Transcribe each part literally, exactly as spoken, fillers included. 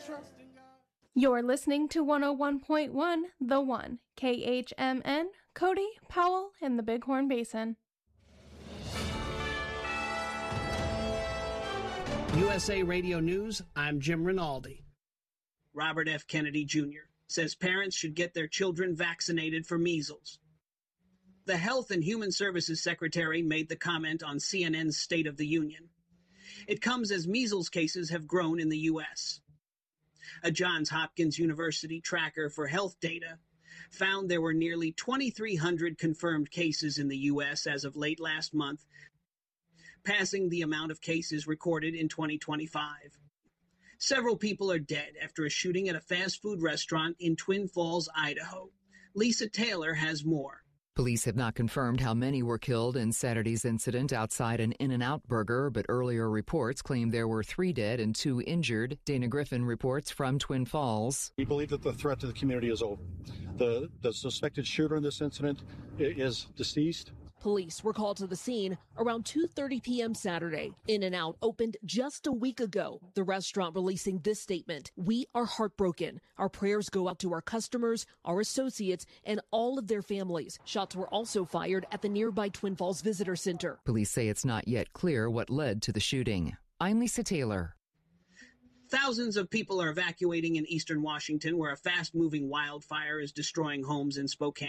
You're listening to one oh one point one The One, K H M N, Cody, Powell, and the Bighorn Basin. U S A Radio News, I'm Jim Rinaldi. Robert F. Kennedy Junior says parents should get their children vaccinated for measles. The Health and Human Services Secretary made the comment on C N N's State of the Union. It comes as measles cases have grown in the U S. A Johns Hopkins University tracker for health data found there were nearly twenty-three hundred confirmed cases in the U S as of late last month, passing the amount of cases recorded in twenty twenty-five. Several people are dead after a shooting at a fast food restaurant in Twin Falls, Idaho. Lisa Taylor has more. Police have not confirmed how many were killed in Saturday's incident outside an In-N-Out Burger, but earlier reports claimed there were three dead and two injured. Dana Griffin reports from Twin Falls. We believe that the threat to the community is over. The, the suspected shooter in this incident is deceased. Police were called to the scene around two thirty p.m. Saturday. In-N-Out opened just a week ago. The restaurant releasing this statement: "We are heartbroken. Our prayers go out to our customers, our associates, and all of their families." Shots were also fired at the nearby Twin Falls Visitor Center. Police say it's not yet clear what led to the shooting. I'm Lisa Taylor. Thousands of people are evacuating in eastern Washington, where a fast-moving wildfire is destroying homes in Spokane.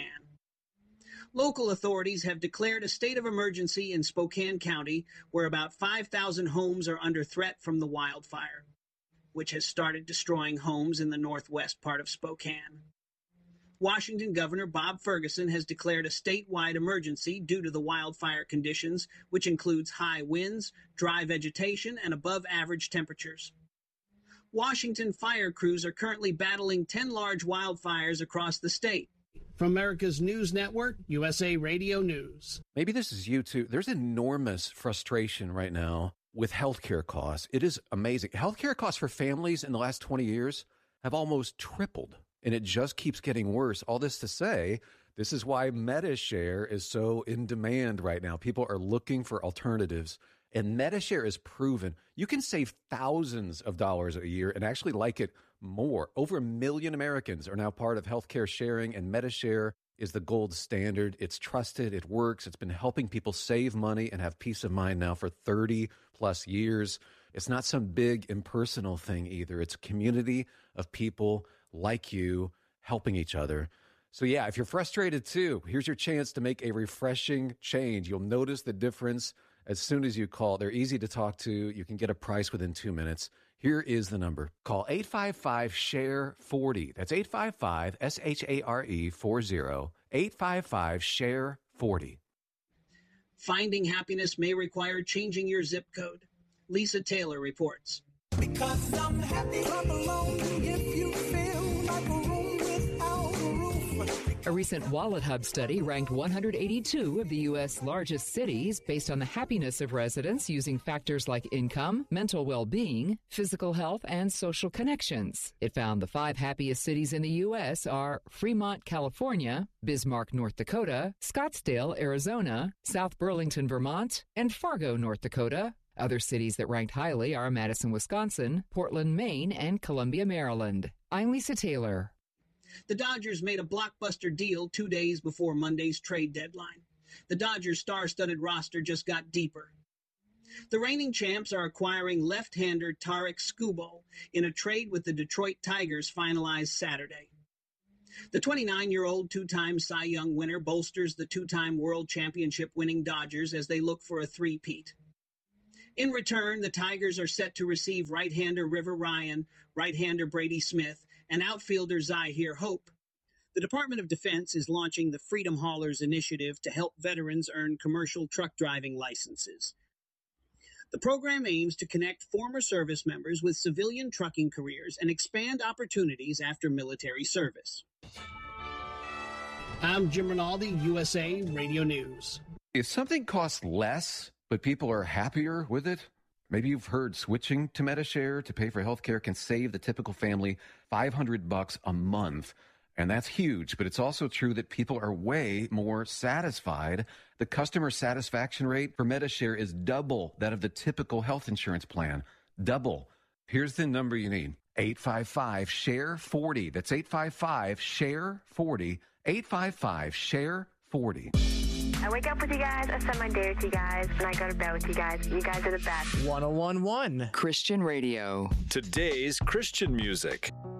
Local authorities have declared a state of emergency in Spokane County, where about five thousand homes are under threat from the wildfire, which has started destroying homes in the northwest part of Spokane. Washington Governor Bob Ferguson has declared a statewide emergency due to the wildfire conditions, which includes high winds, dry vegetation, and above-average temperatures. Washington fire crews are currently battling ten large wildfires across the state. From America's News Network, U S A Radio News. Maybe this is you too. There's enormous frustration right now with healthcare costs. It is amazing. Healthcare costs for families in the last twenty years have almost tripled, and it just keeps getting worse. All this to say, this is why MediShare is so in demand right now. People are looking for alternatives, and MediShare is proven. You can save thousands of dollars a year and actually like it more. Over a million Americans are now part of healthcare sharing, and MediShare is the gold standard. It's trusted. It works. It's been helping people save money and have peace of mind now for thirty plus years. It's not some big impersonal thing either. It's a community of people like you helping each other. So yeah, if you're frustrated too, here's your chance to make a refreshing change. You'll notice the difference as soon as you call. They're easy to talk to. You can get a price within two minutes. Here is the number. Call eight five five, S H A R E, forty. That's eight five five, S H A R E, forty. eight five five, S H A R E, forty. Finding happiness may require changing your zip code. Lisa Taylor reports. Because I'm happy, clap along if you feel like a room without a roof. A recent Wallet Hub study ranked one hundred eighty-two of the U S largest cities based on the happiness of residents using factors like income, mental well-being, physical health, and social connections. It found the five happiest cities in the U S are Fremont, California, Bismarck, North Dakota, Scottsdale, Arizona, South Burlington, Vermont, and Fargo, North Dakota. Other cities that ranked highly are Madison, Wisconsin, Portland, Maine, and Columbia, Maryland. I'm Lisa Taylor. The Dodgers made a blockbuster deal two days before Monday's trade deadline. The Dodgers' star-studded roster just got deeper. The reigning champs are acquiring left-hander Tarik Skubal in a trade with the Detroit Tigers finalized Saturday. The twenty-nine-year-old two-time Cy Young winner bolsters the two-time World Championship-winning Dodgers as they look for a three-peat. In return, the Tigers are set to receive right-hander River Ryan, right-hander Brady Smith, and outfielder Zahir Hope. The Department of Defense is launching the Freedom Haulers Initiative to help veterans earn commercial truck driving licenses. The program aims to connect former service members with civilian trucking careers and expand opportunities after military service. I'm Jim Rinaldi, U S A Radio News. If something costs less, but people are happier with it, maybe you've heard switching to MediShare to pay for healthcare can save the typical family five hundred bucks a month. And that's huge, but it's also true that people are way more satisfied. The customer satisfaction rate for MediShare is double that of the typical health insurance plan. Double. Here's the number you need. eight five five, share forty. That's eight five five, share forty. eight five five, share forty. I wake up with you guys, I spend my day with you guys, and I go to bed with you guys. You guys are the best. one oh one point one Christian Radio. Today's Christian music.